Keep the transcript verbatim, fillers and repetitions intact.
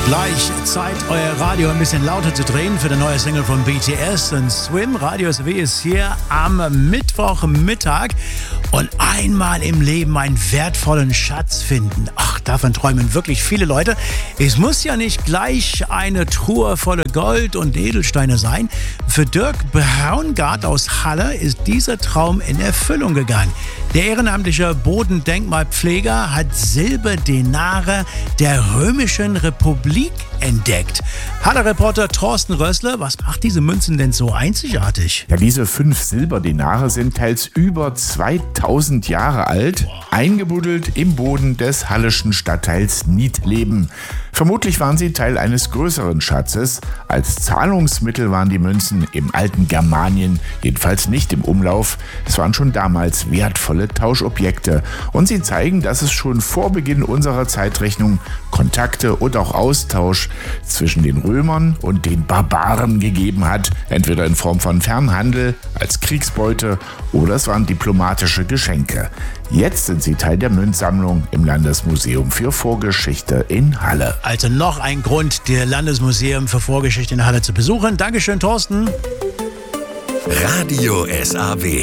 Gleich Zeit, euer Radio ein bisschen lauter zu drehen für die neue Single von B T S. Und Swim, Radio S W ist hier am Mittwochmittag. Und einmal im Leben einen wertvollen Schatz finden. Ach, davon träumen wirklich viele Leute. Es muss ja nicht gleich eine Truhe voller Gold und Edelsteine sein. Für Dirk Braungart aus Halle ist dieser Traum in Erfüllung gegangen. Der ehrenamtliche Bodendenkmalpfleger hat Silberdenare der Römischen Republik entdeckt. Halle-Reporter Thorsten Rössler, was macht diese Münzen denn so einzigartig? Ja, diese fünf Silberdenare sind teils über zweitausend Jahre alt, eingebuddelt im Boden des halleschen Stadtteils Niedleben. Vermutlich waren sie Teil eines größeren Schatzes. Als Zahlungsmittel waren die Münzen im alten Germanien jedenfalls nicht im Umlauf. Es waren schon damals wertvolle Tauschobjekte. Und sie zeigen, dass es schon vor Beginn unserer Zeitrechnung Kontakte und auch Austausch zwischen den Römern und den Barbaren gegeben hat. Entweder in Form von Fernhandel, als Kriegsbeute oder es waren diplomatische Geschenke. Jetzt sind sie Teil der Münzsammlung im Landesmuseum für Vorgeschichte in Halle. Also noch ein Grund, das Landesmuseum für Vorgeschichte in Halle zu besuchen. Dankeschön, Thorsten. Radio S A W.